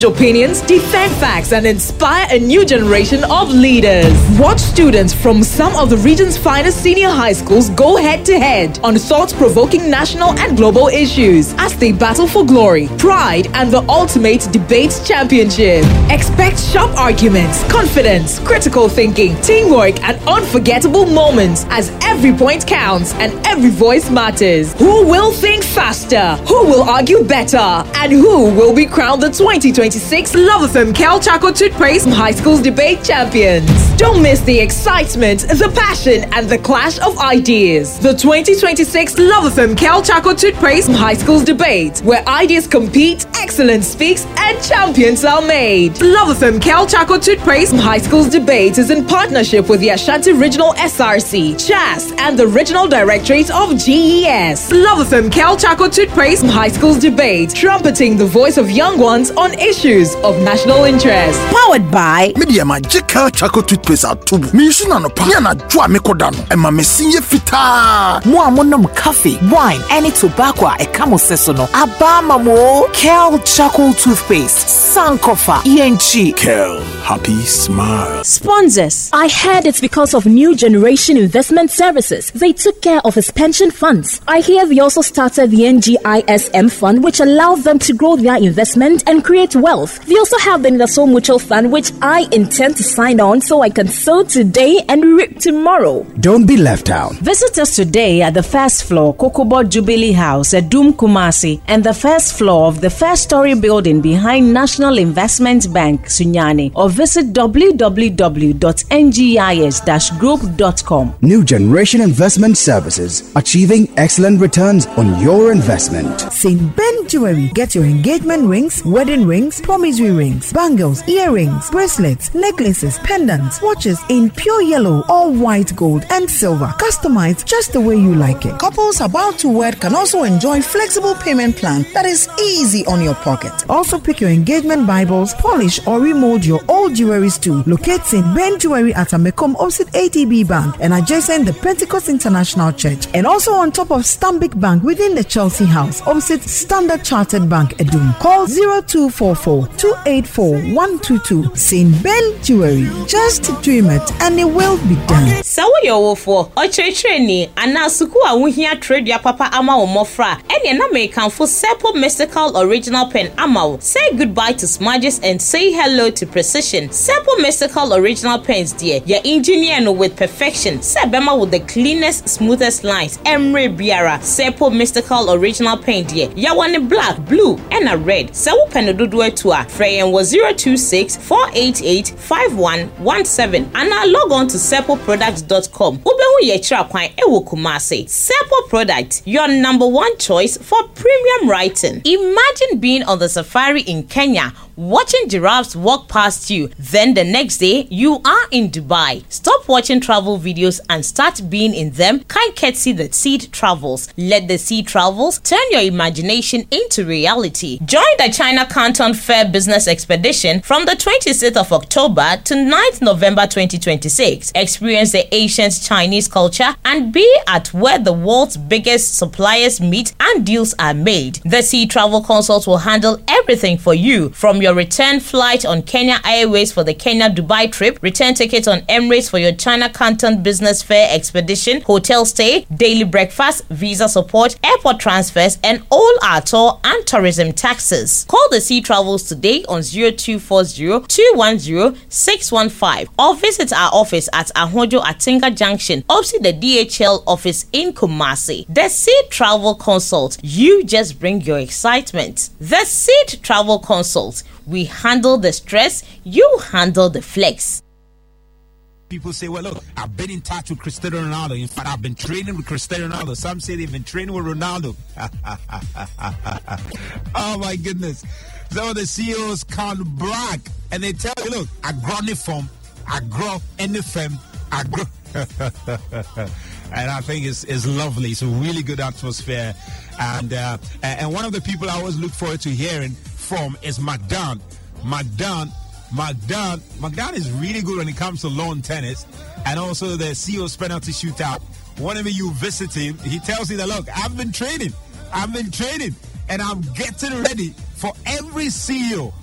Opinions, defend facts, and inspire a new generation of leaders. Watch students from some of the region's finest senior high schools go head-to-head on thought-provoking national and global issues as they battle for glory, pride, and the ultimate debate championship. Expect sharp arguments, confidence, critical thinking, teamwork, and unforgettable moments as every point counts and every voice matters. Who will think faster? Who will argue better? And who will be crowned the 2026 Love FM Kel Chaco Toothpaste High School's debate champions? Don't miss the excitement, the passion, and the clash of ideas. The 2026 Love FM Kel Chaco Toothpaste High School's debate, where ideas compete, excellence speaks, and champions are made. Love FM Kel Chaco Toothpaste High School's debate is in partnership with the Ashanti Regional SRC, CHAS, and the Regional Directorate of GES. Love FM Kel Chaco Toothpaste High School's debate, trumpeting the voice of young ones on issues of national interest. Powered by Media Magical Chaco Toothpaste at Tubu. Mission and Opana Dwa Mekodano. And Mamma Sinye Fita. Moamonum coffee, wine, any tobacco, a camo sesono. Abamamo, Kel Chaco Toothpaste, Sankofa, ENG. Kel, happy smile. Sponsors. I heard it's because of New Generation Investment Services. They took care of his pension funds. I hear they also started the NGISM fund, which allows them to grow their investment and create wealth. They also have the Nidaso Mutual Fund, which I intend to sign on so I can sow today and reap tomorrow. Don't be left out. Visit us today at the first floor, Kokobo Jubilee House at Doom Kumasi, and the first floor of the first story building behind National Investment Bank, Sunyani, or visit www.ngis-group.com. New Generation Investment Services, achieving excellent returns on your investment. St. Ben Jewelry. Get your engagement rings, wedding rings, promissory rings, bangles, earrings, bracelets, necklaces, pendants, watches in pure yellow, all white gold and silver. Customized just the way you like it. Couples about to wed can also enjoy flexible payment plan that is easy on your pocket. Also pick your engagement Bibles, polish or remold your old jewelries too. Locate St. Ben Jewelry at Amekom opposite ATB Bank and adjacent the Pentecost International Church, and also on top of Stanbic Bank within the Chelsea House opposite Standard Chartered Bank, Edum. Call 0244-284-122. St. Ben Jewelry. Just dream it and it will be done. Sawo yo for Ochecheni anasuku a wuhia trade ya papa ama wo mofra ene na American for Seppo Mystical Original Pen ama. Say goodbye to smudges and say hello to precision. Seppo Mystical Original Pens dear, your engineer no with perfection. Sebema with the cleanest, smoothest lines. Emre Biara Seppo Mystical Original Pen dear, ya one black, blue and a red. Sawo penododo etua Freyen was 026-488-5117 and now log on to seppoproducts.com. Ubehu yechira kwan ewo Kumasi. Seppo Product, your number one choice for premium writing. Imagine being on the safari in Kenya, watching giraffes walk past you. Then the next day, you are in Dubai. Stop watching travel videos and start being in them. Kind courtesy the Seed Travels. Let the Seed Travels turn your imagination into reality. Join the China Canton Fair Business Expedition from the 26th of October to 9th November 2026. Experience the ancient Chinese culture and be at where the world's biggest suppliers meet and deals are made. The Sea Travel Consult will handle everything for you, from your return flight on Kenya Airways for the Kenya-Dubai trip, return tickets on Emirates for your China Canton Business Fair Expedition, hotel stay, daily breakfast, visa support, airport transfers, and all our tour and tourism taxes. Call the Sea Travels today on 0240-210-615 or visit our office at Ahojo Atinga Junction, opposite the DHL office in Kumasi. The Seed Travel Consult. You just bring your excitement. The Seed Travel Consult. We handle the stress, you handle the flex. People say, well, look, I've been in touch with Cristiano Ronaldo. In fact, I've been training with Cristiano Ronaldo. Some say they've been training with Ronaldo. Oh, my goodness. Some of the CEOs can't brag. And they tell you, look, I grow uniform, I grow NFM, I grow. And I think it's lovely. It's a really good atmosphere. And one of the people I always look forward to hearing from is McDonald. McDonald is really good when it comes to lawn tennis and also the CEO's penalty shootout. Whenever you visit him, he tells you that, look, I've been training and I'm getting ready for every CEO